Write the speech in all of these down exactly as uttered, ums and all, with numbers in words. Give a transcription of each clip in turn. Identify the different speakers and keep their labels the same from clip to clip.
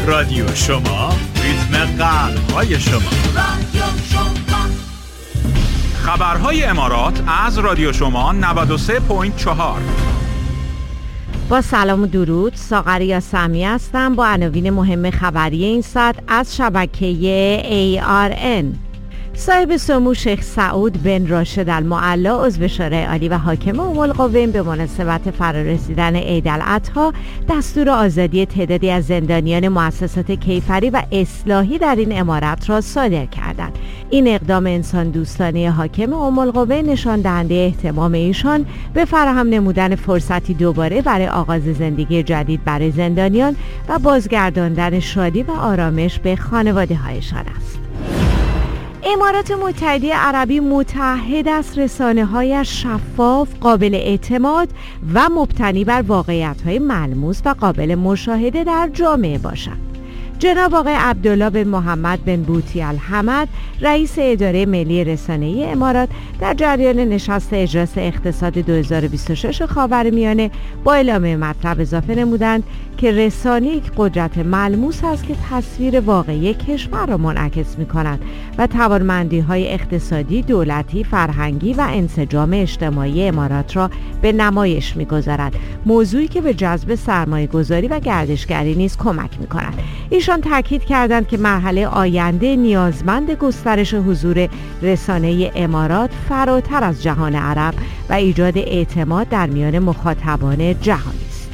Speaker 1: رادیو شما، ریتم قلب‌های شما. رادیو شما. خبرهای امارات از رادیو شما نود و سه و چهار.
Speaker 2: با سلام و درود، ساغریا سمی هستم با عناوین مهم خبری این ساعت از شبکه ای آر ان. صاحب سمو شیخ سعود بن راشد المعلا عضو شورای عالی و حاکم ام القوین به مناسبت فرارسیدن عید الاضحی دستور آزادی تعدادی از زندانیان مؤسسات کیفری و اصلاحی در این امارت را صادر کردند. این اقدام انسان دوستانه حاکم ام القوین نشان دهنده اهتمام ایشان به فراهم نمودن فرصتی دوباره برای آغاز زندگی جدید برای زندانیان و بازگرداندن شادی و آرامش به خانواده‌هایشان است. امارات متحده عربی متعهد است رسانه‌هایش شفاف، قابل اعتماد و مبتنی بر واقعیت‌های ملموس و قابل مشاهده در جامعه باشد. جناب آقای عبدالله بن محمد بن بوطی الحمد رئیس اداره ملی رسانه‌ای امارات در جریان نشست اجلاس اقتصاد دو هزار و بیست و شش خاورمیانه با اعلام مطلب اضافه نمودند که رسانه یک قدرت ملموس است که تصویر واقعی کشور را منعکس می‌کند و توانمندی‌های اقتصادی، دولتی، فرهنگی و انسجام اجتماعی امارات را به نمایش می‌گذارد، موضوعی که به جذب سرمایه‌گذاری و گردشگری نیز کمک می‌کند. ایشان تاکید کردند که مرحله آینده نیازمند گسترش حضور رسانه امارات فراتر از جهان عرب و ایجاد اعتماد در میان مخاطبان جهانی است.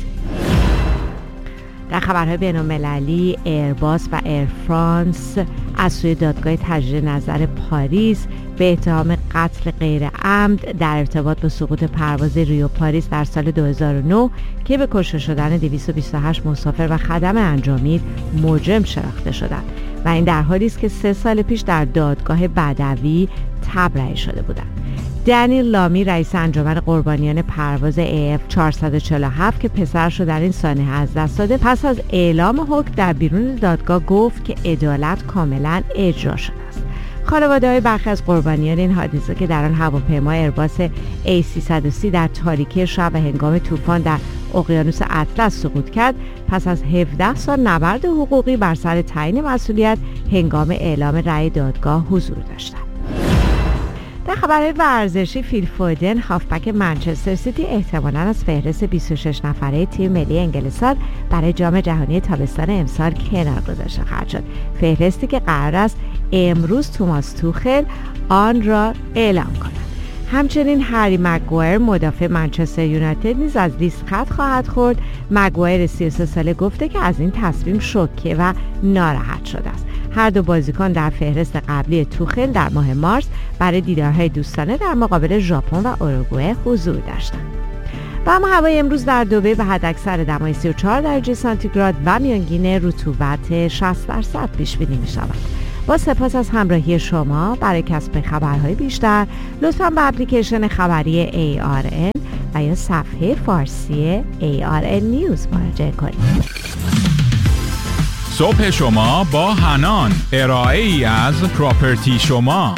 Speaker 2: در خبرهای بین‌المللی، ایرباس و ایر فرانس از سوی دادگاه تجدید نظر پاریس به اتهام قتل غیر عمد در ارتباط با سقوط پرواز ریو پاریس در سال دو هزار و نه که به کشته شدن دویست و بیست و هشت مسافر و خدم انجامید مجرم شناخته شدند و این در حالی است که سه سال پیش در دادگاه بدوی تبرئه شده بودند. دنیل لامی رئیس انجمن قربانیان پرواز ای اف چهارصد و چهل و هفت که پسرش رو در این سانحه از دست داده پس از اعلام حکم در بیرون دادگاه گفت که عدالت کاملا اجرا شده است. خانواده‌های برخی از قربانیان این حادثه که در آن هواپیما ایرباس ای سیصد و سی در تاریکی شب و هنگام طوفان در اقیانوس اطلس سقوط کرد پس از هفده سال نبرد حقوقی بر سر تعیین مسئولیت هنگام اعلام رأی دادگاه حضور داشتند. در خبرهای ورزشی، فیل فودن هافبک منچستر سیتی احتمالاً از فهرست بیست و شش نفره تیم ملی انگلستان برای جام جهانی تابستان امسال کنار گذاشته خواهد شد. فهرستی که قرار است امروز توماس توخل آن را اعلام کند. همچنین هری مگوایر مدافع منچستر یونایتد نیز از لیست خط خواهد خورد. مگوایر سی و سه ساله گفته که از این تصمیم شوکه و ناراحت شده است. هر دو بازیکن در فهرست قبلی توخل در ماه مارس برای دیدارهای دوستانه در مقابل ژاپن و اوروگوئه حضور داشتند. و اما هوای امروز در دبی به حداکثر دمای سی و چهار درجه سانتیگراد و میانگین رطوبت شصت درصد پیش بینی می شود. با سپاس از همراهی شما. برای کسب خبرهای بیشتر لطفاً به اپلیکیشن خبری ای آر ان و یا صفحه فارسی ای آر ان نیوز مراجعه کنید.
Speaker 1: صبح شما با حنان، ارائه ای از پراپرتی شما.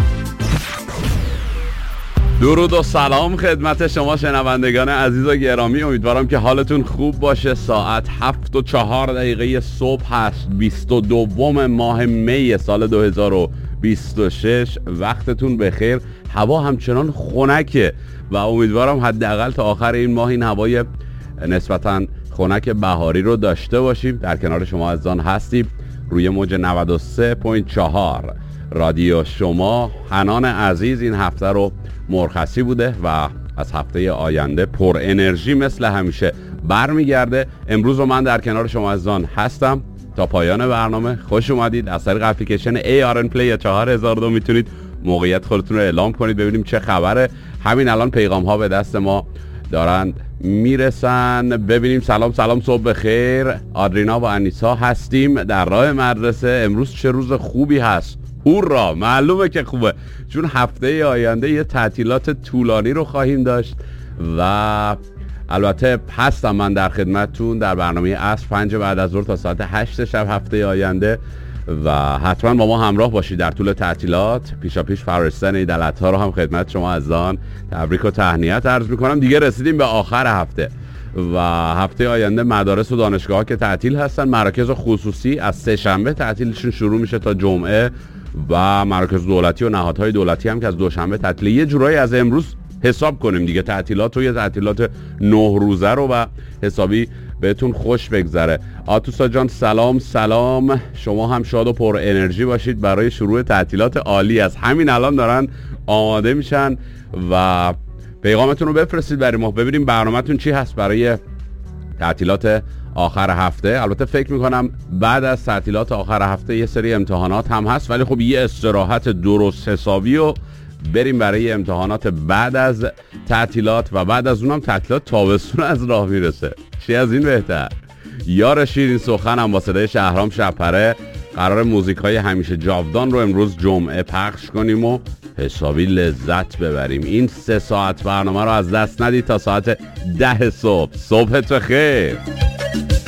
Speaker 3: درود و سلام خدمت شما شنوندگان عزیز و گرامی، امیدوارم که حالتون خوب باشه. ساعت هفت و چهار دقیقه صبح هست، بیست و دوم ماه می سال دو هزار و بیست و شش. وقتتون بخیر. هوا همچنان خنکه و امیدوارم حداقل تا آخر این ماه این هوای نسبتاً خنک بهاری رو داشته باشیم. در کنار شما عزیزان هستیم روی موج نود و سه و چهار رادیو شما. حنان عزیز این هفته رو مرخصی بوده و از هفته آینده پر انرژی مثل همیشه برمیگرده. امروز رو من در کنار شما عزیزان هستم تا پایان برنامه. خوش اومدید. از طریق اپلیکیشن ای آر ان پلی چهار هزار و دو میتونید موقعیت خودتون رو اعلام کنید ببینیم چه خبره. همین الان پیغام ها به دست ما دارن میرسن. ببینیم. سلام سلام، صبح بخیر. آدرینا و انیسا هستیم در راه مدرسه. امروز چه روز خوبی هست. هورا، معلومه که خوبه چون هفته آینده یه تعطیلات طولانی رو خواهیم داشت و البته هستم من در خدمتتون در برنامه عصر پنج بعد از ظهر تا ساعت هشت شب هفته آینده و حتما با ما همراه باشید در طول تعطیلات. پیشا پیش فرارسیدن عید الاضحی رو هم خدمت شما عزیزان تبریک و تهنیت عرض میکنم. دیگه رسیدیم به آخر هفته و هفته آینده مدارس و دانشگاه که تعطیل هستن. مراکز خصوصی از سه شنبه تعطیلشون شروع میشه تا جمعه و مراکز دولتی و نهادهای دولتی هم که از دوشنبه تعطیله. یه جورایی از امروز حساب کنیم دیگه تعطیلات رو، یه تعطیلات نه روزه رو و حسابی بهتون خوش بگذره. آتوسا جان سلام سلام، شما هم شاد و پر انرژی باشید برای شروع تعطیلات عالی. از همین الان دارن آماده میشن و پیغامتون رو بفرستید برای ما ببینیم برنامه‌تون چی هست برای تعطیلات آخر هفته. البته فکر میکنم بعد از تعطیلات آخر هفته یه سری امتحانات هم هست، ولی خب یه استراحت درست حسابی و بریم برای امتحانات بعد از تعطیلات و بعد از اونم تعطیلات تابستون از راه میرسه. چی از این بهتر؟ یار شیرین سخنم با صدای شهرام شب‌پره قرار موزیک های همیشه جاودان رو امروز جمعه پخش کنیم و حسابی لذت ببریم. این سه ساعت برنامه رو از دست ندید تا ساعت ده صبح. صبحت خیر.